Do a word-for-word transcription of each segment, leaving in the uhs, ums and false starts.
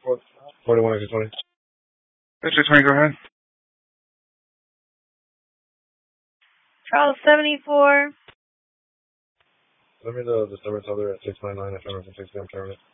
forty-one exit twenty. Exit twenty, go ahead. Charles seventy-four. Let me know the disturbance other at six nine nine at one sixty. I'm turning it.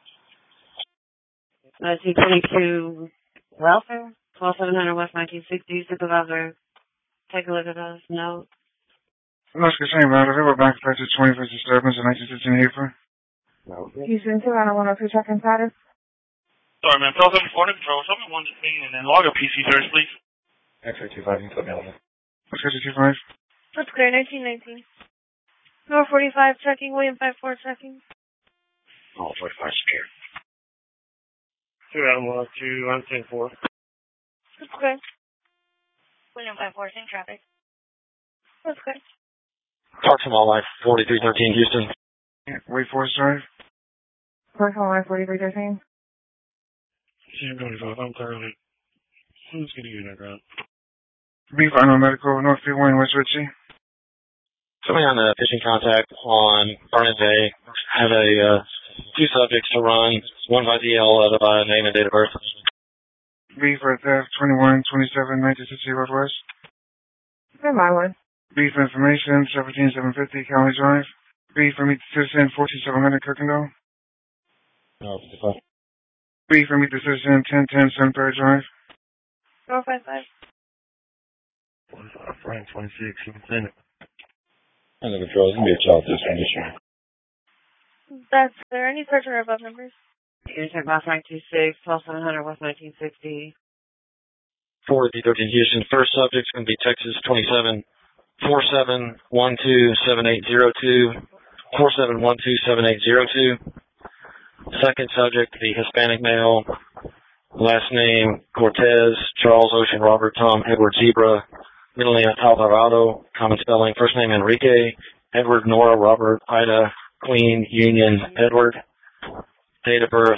Uh, two twenty-two Welfare, twelve seven hundred West nineteen sixty. Supervisor, take a look at us. No. Let's get same about it. We're back to twenty-first disturbance in nineteen fifteen April. No. Houston, two out of one oh two check-in status. Sorry, man. Tell seventy-four to control. Show me one fifteen and then log a P C search, please. X-ray two five, you can put me on that. Let's get to two five. That's clear, nineteen nineteen. North forty-five checking, William five four checking. Oh, forty-five scared. two out of one oh two, I'm ten four. That's clear. William five four, same traffic. That's clear. Talk to my life, forty-three thirteen Houston. Yeah, wait for us, drive. Park on line forty-three thirteen. Same twenty-five, I'm thoroughly. Who's getting you in that ground? Brief Final Medical, North Freeway, West Ritchie. Somebody on the fishing contact on Barnett Bay. Have a, uh, two subjects to run. One by D L, other by name and date of birth. Brief for theft, twenty-one twenty-seven nineteen sixty Northwest. Okay, my one. Brief information, seventeen seven fifty County Drive. Brief for Meet the Citizen, fourteen seven hundred Kirkendall. No, fifty-five. Brief for Meet the Citizen, ten ten Sunbury Drive. North five five. forty-five, Frank, twenty-six, you can send it. Under control, it's going to be a child distribution. That's there. Any search or above numbers? Intersect by Frank two six, twelve seven hundred West nineteen sixty. forty thirteen Houston. First subject's going to be Texas twenty-seven four seven one two seven eight zero two. four seven one two seven eight zero two. Second subject, the Hispanic male. Last name, Cortez, Charles Ocean Robert Tom Edward Zebra. Middle name, Alvarado. Common spelling. First name, Enrique. Edward Nora Robert Ida Queen Union Edward. Date of birth,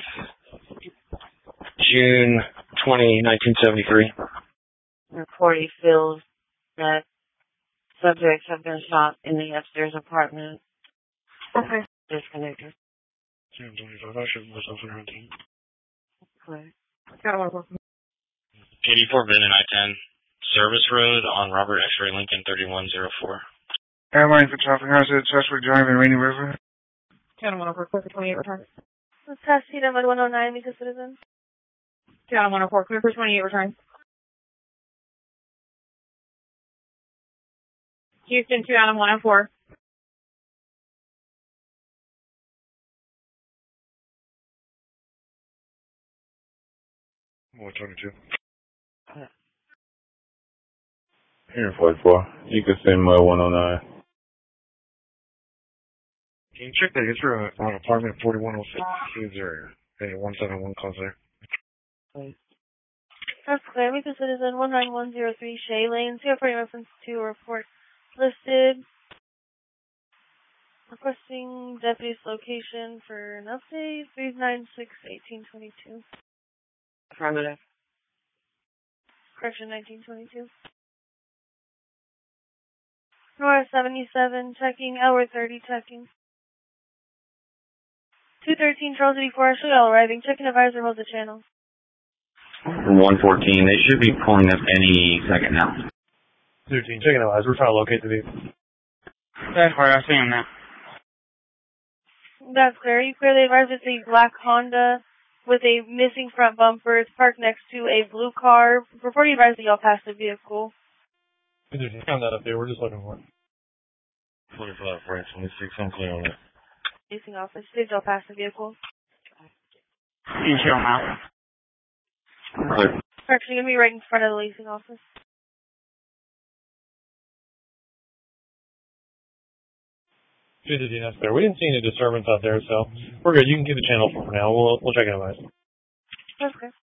June twentieth, nineteen seventy-three. Report he feels that subjects have been shot in the upstairs apartment. Okay. Disconnected. June twenty-five, I should have myself in hunting. Clear. Got one. eighty-four Vernon I ten. Service Road on Robert X-ray Lincoln thirty-one oh four. Airline for traffic hazard, Chesapeake Drive and Rainy River. Channel one oh four, clear for twenty-eight return. Let's pass seat on one oh nine, meet the citizen. Channel one oh four, clear for twenty-eight return. Houston, two out of one oh four. one twenty-two. Here, forty-four. You can send my one oh nine. Can you check that? It's for uh, on apartment forty-one oh six. It's area. Hey, one seven one calls there. That's clear. Meet the citizen. one nine one zero three Shea Lane. zero forty reference to a report listed. Requesting deputy's location for an update. three nine six eighteen twenty-two. Affirmative. Correction nineteen twenty-two. North seventy-seven checking. Elwood thirty checking. two thirteen Charles eighty-four Asheville arriving. Checking advisor holds the channel. one fourteen, they should be pulling up any second now. thirteen, checking out, we're trying to locate the vehicle. That's where I see him now. That's clear. You clearly advised it's a black Honda with a missing front bumper. It's parked next to a blue car. Before you advise that y'all pass the vehicle. thirteen, count that up there, we're just looking for it. forty-five, Frank, twenty-six, I'm clear on that. Leasing office. Did y'all pass the vehicle? You show him out. Correction, you're going to be right in front of the leasing office. fifteen, that's there. We didn't see any disturbance out there, so we're good. You can keep the channel for now. We'll, we'll check it out, guys. That's good.